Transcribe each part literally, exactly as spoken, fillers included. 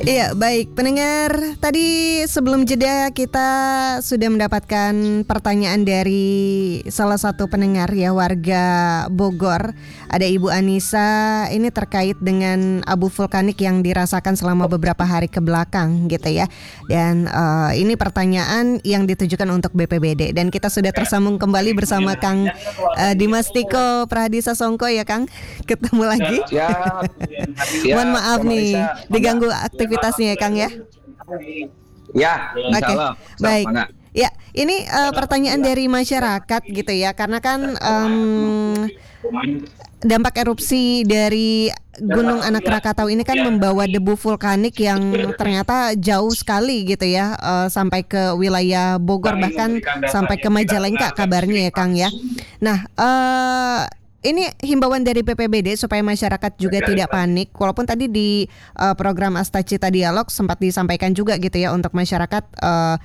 Iya, baik pendengar. Tadi sebelum jeda kita sudah mendapatkan pertanyaan dari salah satu pendengar ya, warga Bogor. Ada Ibu Anissa, ini terkait dengan abu vulkanik yang dirasakan selama beberapa hari ke belakang gitu ya. Dan uh, ini pertanyaan yang ditujukan untuk B P B D. Dan kita sudah tersambung kembali bersama Kang uh, Dimas Tiko Prahadisa Songko ya Kang. Ketemu lagi. Ya, ya, Mohon maaf nih diganggu aktivitasnya ya Kang ya. Ya, insya Allah. Oke, baik. Ya, ini uh, pertanyaan dari masyarakat gitu ya, karena kan um, dampak erupsi dari Gunung Anak Krakatau ini kan membawa debu vulkanik yang ternyata jauh sekali gitu ya, uh, sampai ke wilayah Bogor, bahkan sampai ke Majalengka kabarnya ya Kang ya. Nah, uh, ini himbauan dari B P B D supaya masyarakat juga tidak panik. Walaupun tadi di uh, program Asta Cita Dialog sempat disampaikan juga gitu ya untuk masyarakat uh,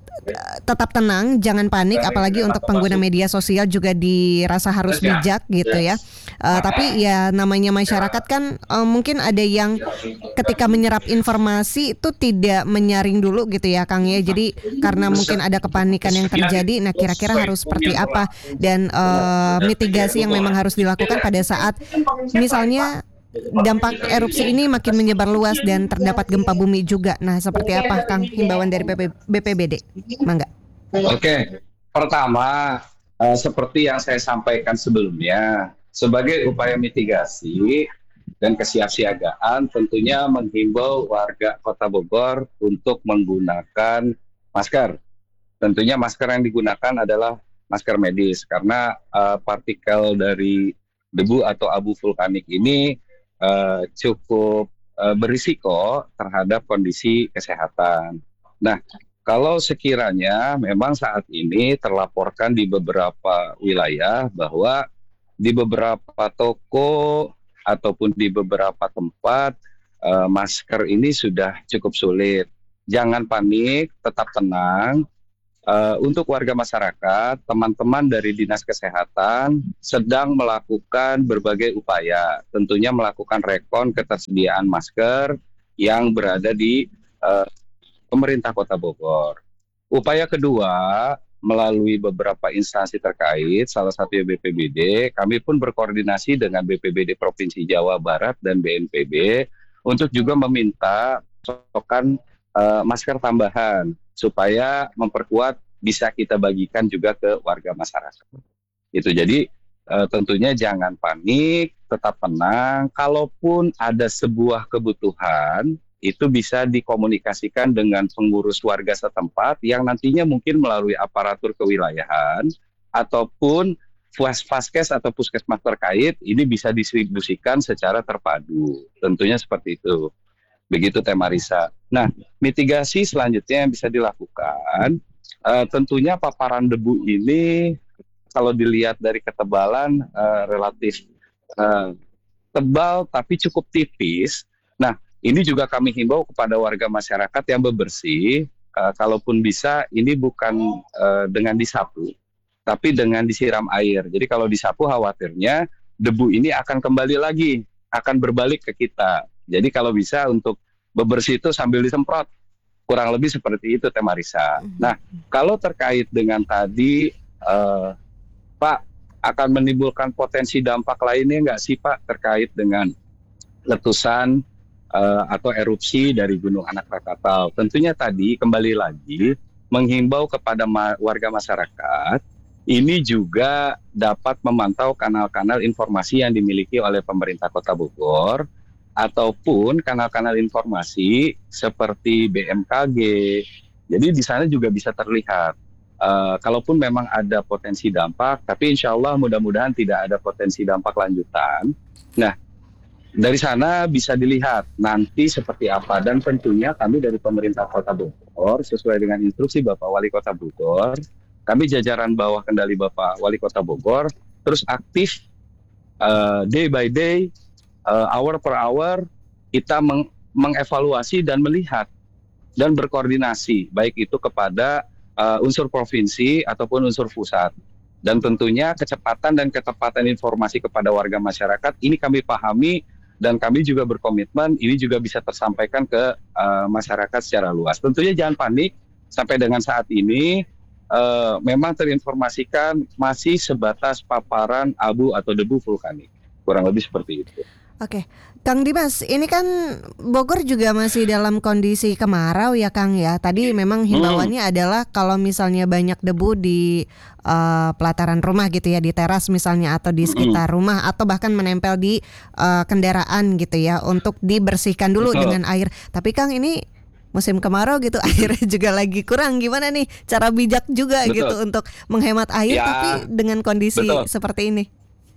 tetap tenang, jangan panik. Apalagi untuk pengguna media sosial juga dirasa harus bijak gitu ya. Uh, tapi ya namanya masyarakat kan uh, mungkin ada yang ketika menyerap informasi itu tidak menyaring dulu gitu ya Kang ya. Jadi karena mungkin ada kepanikan yang terjadi, nah kira-kira harus seperti apa dan uh, mitigasi yang memang harus dilakukan pada saat misalnya dampak erupsi ini makin menyebar luas dan terdapat gempa bumi juga. Nah, seperti apa Kang himbauan dari B P B D? Mangga. Oke, pertama uh, seperti yang saya sampaikan sebelumnya, sebagai upaya mitigasi dan kesiapsiagaan tentunya menghimbau warga Kota Bogor untuk menggunakan masker. Tentunya masker yang digunakan adalah masker medis karena uh, partikel dari debu atau abu vulkanik ini Uh, cukup uh, berisiko terhadap kondisi kesehatan. Nah, kalau sekiranya memang saat ini terlaporkan di beberapa wilayah bahwa di beberapa toko ataupun di beberapa tempat uh, masker ini sudah cukup sulit. Jangan panik, tetap tenang. Uh, untuk warga masyarakat, teman-teman dari Dinas Kesehatan sedang melakukan berbagai upaya, tentunya melakukan rekon ketersediaan masker yang berada di uh, pemerintah Kota Bogor. Upaya kedua, melalui beberapa instansi terkait, salah satunya B P B D, kami pun berkoordinasi dengan B P B D Provinsi Jawa Barat dan B N P B untuk juga meminta pasokan uh, masker tambahan supaya memperkuat bisa kita bagikan juga ke warga masyarakat. Itu jadi e, tentunya jangan panik, tetap tenang. Kalaupun ada sebuah kebutuhan, itu bisa dikomunikasikan dengan pengurus warga setempat yang nantinya mungkin melalui aparatur kewilayahan ataupun Puskes atau puskesmas terkait ini bisa distribusikan secara terpadu. Tentunya seperti itu. Begitu Teh Marisa. Nah, mitigasi selanjutnya yang bisa dilakukan, uh, tentunya paparan debu ini kalau dilihat dari ketebalan uh, relatif uh, tebal tapi cukup tipis. Nah, ini juga kami himbau kepada warga masyarakat yang bebersih, uh, kalaupun bisa ini bukan uh, dengan disapu, tapi dengan disiram air. Jadi kalau disapu khawatirnya debu ini akan kembali lagi, akan berbalik ke kita. Jadi kalau bisa untuk bebersih itu sambil disemprot, kurang lebih seperti itu Teh Marisa. Nah, kalau terkait dengan tadi, uh, Pak, akan menimbulkan potensi dampak lainnya nggak sih Pak terkait dengan letusan uh, atau erupsi dari Gunung Anak Krakatau? Tentunya tadi kembali lagi menghimbau kepada ma- warga masyarakat, ini juga dapat memantau kanal-kanal informasi yang dimiliki oleh pemerintah Kota Bogor, ataupun kanal-kanal informasi seperti B M K G. Jadi di sana juga bisa terlihat. Uh, kalaupun memang ada potensi dampak, tapi insya Allah mudah-mudahan tidak ada potensi dampak lanjutan. Nah, dari sana bisa dilihat nanti seperti apa. Dan tentunya kami dari pemerintah Kota Bogor, sesuai dengan instruksi Bapak Wali Kota Bogor, kami jajaran bawah kendali Bapak Wali Kota Bogor, terus aktif uh, day by day, Uh, hour per hour kita meng- mengevaluasi dan melihat dan berkoordinasi baik itu kepada uh, unsur provinsi ataupun unsur pusat. Dan tentunya kecepatan dan ketepatan informasi kepada warga masyarakat ini kami pahami dan kami juga berkomitmen ini juga bisa tersampaikan ke uh, masyarakat secara luas. Tentunya jangan panik, sampai dengan saat ini uh, memang terinformasikan masih sebatas paparan abu atau debu vulkanik, kurang lebih seperti itu. Oke, Kang Dimas, ini kan Bogor juga masih dalam kondisi kemarau ya Kang ya. Tadi memang himbauannya hmm. adalah kalau misalnya banyak debu di uh, pelataran rumah gitu ya, di teras misalnya atau di sekitar hmm. rumah atau bahkan menempel di uh, kendaraan gitu ya, untuk dibersihkan dulu Betul. dengan air. Tapi Kang, ini musim kemarau gitu, airnya juga lagi kurang. Gimana nih cara bijak juga Betul. gitu untuk menghemat air ya, tapi dengan kondisi Betul. seperti ini?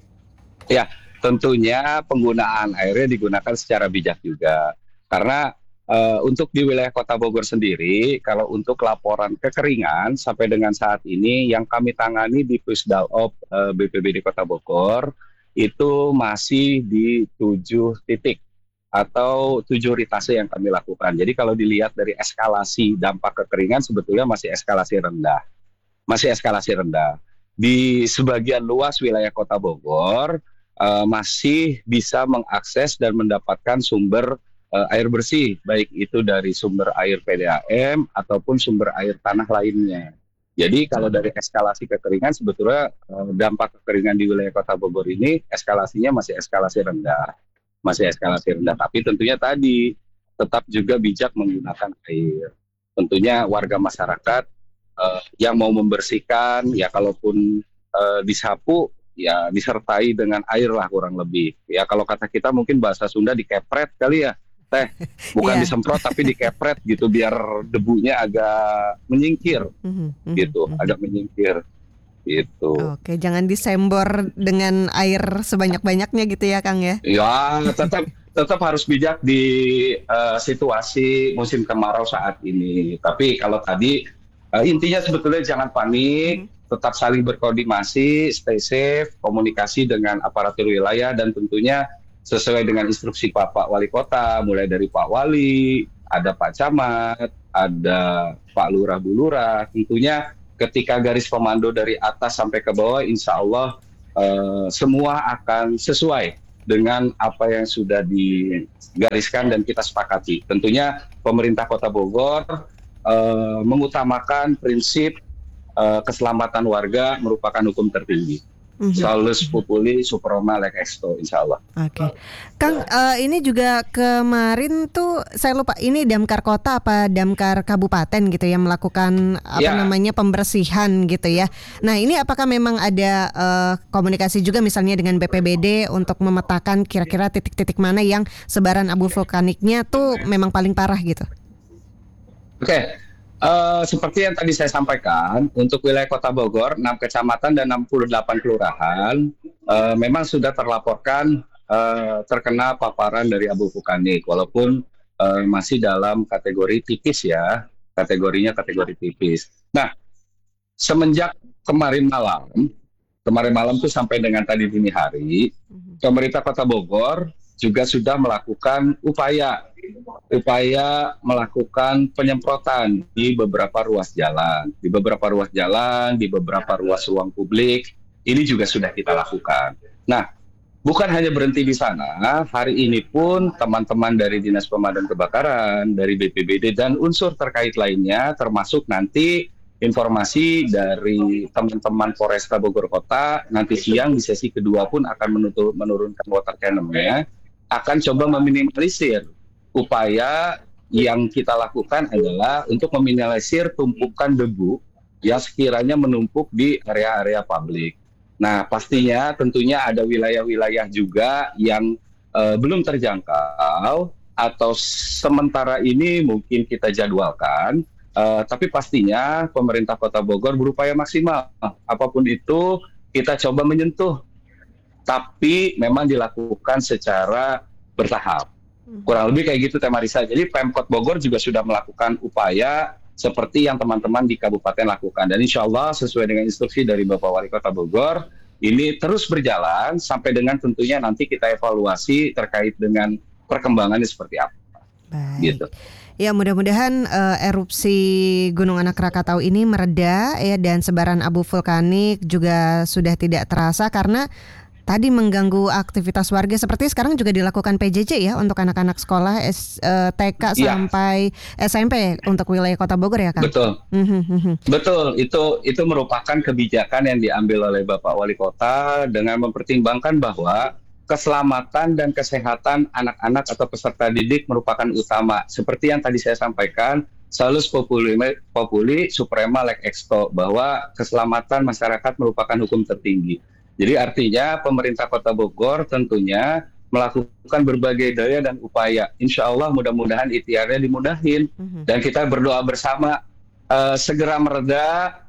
Ya. Tentunya penggunaan airnya digunakan secara bijak juga. Karena uh, untuk di wilayah Kota Bogor sendiri, kalau untuk laporan kekeringan sampai dengan saat ini yang kami tangani di Pusdalop uh, B P B D Kota Bogor itu masih di tujuh titik atau tujuh ritase yang kami lakukan. Jadi kalau dilihat dari eskalasi dampak kekeringan sebetulnya masih eskalasi rendah. Masih eskalasi rendah. Di sebagian luas wilayah Kota Bogor Uh, masih bisa mengakses dan mendapatkan sumber uh, air bersih, baik itu dari sumber air P D A M ataupun sumber air tanah lainnya. Jadi kalau dari eskalasi kekeringan sebetulnya uh, dampak kekeringan di wilayah Kota Bogor ini eskalasinya masih eskalasi rendah, masih eskalasi rendah. Tapi tentunya tadi tetap juga bijak menggunakan air. Tentunya warga masyarakat uh, yang mau membersihkan, ya kalaupun uh, disapu, ya disertai dengan air lah kurang lebih. Ya kalau kata kita mungkin bahasa Sunda dikepret kali ya, Teh. Bukan yeah. disemprot tapi dikepret gitu biar debunya agak menyingkir, mm-hmm, gitu, mm-hmm. agak menyingkir, gitu. Oke, jangan disembor dengan air sebanyak-banyaknya gitu ya, Kang ya? Ya, tetap tetap harus bijak di uh, situasi musim kemarau saat ini. Tapi kalau tadi uh, intinya sebetulnya jangan panik. Mm-hmm. Tetap saling berkoordinasi, stay safe, komunikasi dengan aparatur wilayah, dan tentunya sesuai dengan instruksi Pak Pak Wali Kota, mulai dari Pak Wali, ada Pak Camat, ada Pak Lurah Bu Lurah. Tentunya ketika garis komando dari atas sampai ke bawah, insya Allah eh, semua akan sesuai dengan apa yang sudah digariskan dan kita sepakati. Tentunya pemerintah Kota Bogor eh, mengutamakan prinsip Uh, keselamatan warga merupakan hukum tertinggi. Mm-hmm. Salus populi superoma lex exto, insya Allah. Oke, okay. Kang, uh, ini juga kemarin tuh saya lupa ini Damkar Kota apa Damkar Kabupaten gitu ya melakukan apa yeah. namanya pembersihan gitu ya. Nah ini apakah memang ada uh, komunikasi juga misalnya dengan B P B D untuk memetakan kira-kira titik-titik mana yang sebaran abu vulkaniknya tuh memang paling parah gitu? Oke. Okay. Uh, seperti yang tadi saya sampaikan, untuk wilayah Kota Bogor, enam kecamatan dan enam puluh delapan kelurahan uh, memang sudah terlaporkan uh, terkena paparan dari abu vulkanik, walaupun uh, masih dalam kategori tipis ya, kategorinya kategori tipis. Nah, semenjak kemarin malam, kemarin malam itu sampai dengan tadi dini hari, pemerintah Kota Bogor juga sudah melakukan upaya upaya melakukan penyemprotan di beberapa ruas jalan, di beberapa ruas jalan, di beberapa ruas ruang publik. Ini juga sudah kita lakukan. Nah, bukan hanya berhenti di sana. Hari ini pun teman-teman dari Dinas Pemadam Kebakaran, dari B P B D dan unsur terkait lainnya, termasuk nanti informasi dari teman-teman Polresta Bogor Kota, nanti siang di sesi kedua pun akan menutur, menurunkan water cannon-nya, akan coba meminimalisir. Upaya yang kita lakukan adalah untuk meminimalisir tumpukan debu yang sekiranya menumpuk di area-area publik. Nah, pastinya tentunya ada wilayah-wilayah juga yang uh, belum terjangkau atau sementara ini mungkin kita jadwalkan, uh, tapi pastinya pemerintah Kota Bogor berupaya maksimal. Apapun itu kita coba menyentuh, tapi memang dilakukan secara bertahap. Kurang lebih kayak gitu Teh Marisa. Jadi Pemkot Bogor juga sudah melakukan upaya seperti yang teman-teman di kabupaten lakukan. Dan insya Allah sesuai dengan instruksi dari Bapak Wali Kota Bogor, ini terus berjalan sampai dengan tentunya nanti kita evaluasi terkait dengan perkembangannya seperti apa. Baik. Gitu. Ya mudah-mudahan uh, erupsi Gunung Anak Rakatau ini mereda ya, dan sebaran abu vulkanik juga sudah tidak terasa, karena tadi mengganggu aktivitas warga seperti sekarang juga dilakukan P J J ya untuk anak-anak sekolah S, eh, T K Iya. sampai S M P untuk wilayah Kota Bogor ya Kang? Betul. Mhm, mhm. Betul, itu itu merupakan kebijakan yang diambil oleh Bapak Wali Kota dengan mempertimbangkan bahwa keselamatan dan kesehatan anak-anak atau peserta didik merupakan utama. Seperti yang tadi saya sampaikan, salus populi, populi suprema lex exto, bahwa keselamatan masyarakat merupakan hukum tertinggi. Jadi artinya pemerintah Kota Bogor tentunya melakukan berbagai daya dan upaya. Insya Allah mudah-mudahan ikhtiarnya dimudahin. Mhm. Dan kita berdoa bersama uh, segera mereda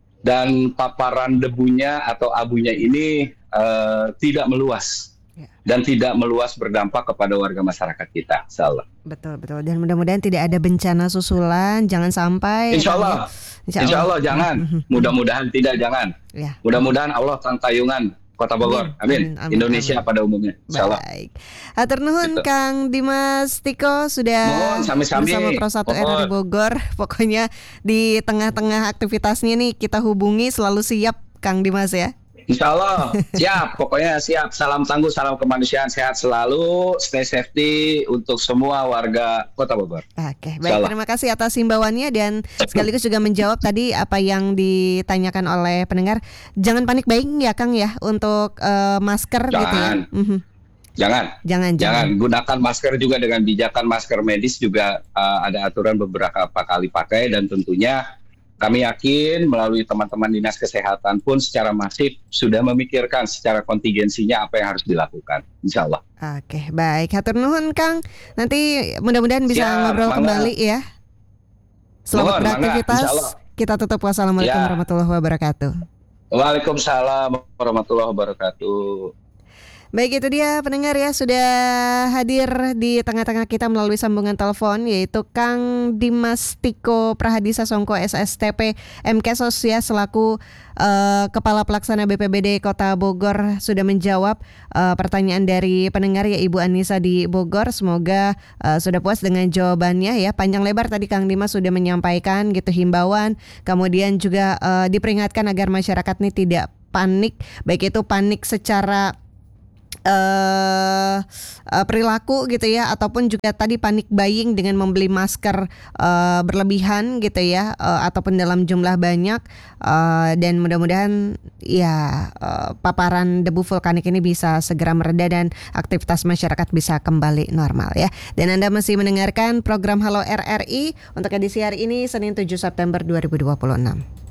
dan paparan debunya atau abunya ini uh, tidak meluas. Ya. Dan tidak meluas berdampak kepada warga masyarakat kita, insya Allah. Betul betul dan mudah-mudahan tidak ada bencana susulan, jangan sampai. Insya Allah, Insya Allah, insya Allah jangan. Mhm. Mudah-mudahan tidak jangan. Ya. Mudah-mudahan Allah tangtayungan Kota Bogor. Amin. Amin, amin, Indonesia amin. pada umumnya. Insya Allah. Baik. Hatur nuhun Gitu. Kang Dimas Tiko sudah Mohon sami-sami. bersama Pro satu R R I Mohon. Bogor. Pokoknya di tengah-tengah aktivitasnya nih kita hubungi selalu siap Kang Dimas ya. Insya Allah, siap. Pokoknya siap. Salam tangguh, salam kemanusiaan, sehat selalu, stay safety untuk semua warga Kota Bogor. Oke, baik. Insyaallah. Terima kasih atas himbauannya dan sekaligus juga menjawab tadi apa yang ditanyakan oleh pendengar. Jangan panik buying ya Kang ya untuk eh, masker gitu ya. Jangan. Mhm. Jangan. Jangan, jangan. Jangan gunakan masker juga dengan bijakan. Masker medis juga uh, ada aturan beberapa kali pakai, dan tentunya kami yakin melalui teman-teman dinas kesehatan pun secara masif sudah memikirkan secara kontingensinya apa yang harus dilakukan. Insya Allah. Oke, baik. Hatur nuhun Kang. Nanti mudah-mudahan bisa Siap, ngobrol mangga. kembali ya. Selamat Mohon, beraktivitas. mangga, insya Allah. Kita tutup. Wassalamualaikum Ya. warahmatullahi wabarakatuh. Waalaikumsalam warahmatullahi wabarakatuh. Baik, itu dia pendengar ya, sudah hadir di tengah-tengah kita melalui sambungan telepon yaitu Kang Dimas Tiko Prahadi Sasongko S S T P M Kesos ya, selaku uh, Kepala Pelaksana B P B D Kota Bogor sudah menjawab uh, pertanyaan dari pendengar ya Ibu Anissa di Bogor. Semoga uh, sudah puas dengan jawabannya ya. Panjang lebar tadi Kang Dimas sudah menyampaikan gitu himbauan, kemudian juga uh, diperingatkan agar masyarakat ini tidak panik, baik itu panik secara Uh, uh, perilaku gitu ya, ataupun juga tadi panik buying dengan membeli masker uh, berlebihan gitu ya, uh, ataupun dalam jumlah banyak, uh, dan mudah-mudahan ya uh, paparan debu vulkanik ini bisa segera mereda dan aktivitas masyarakat bisa kembali normal ya. Dan Anda masih mendengarkan program Halo R R I untuk edisi hari ini Senin tujuh September dua ribu dua puluh enam.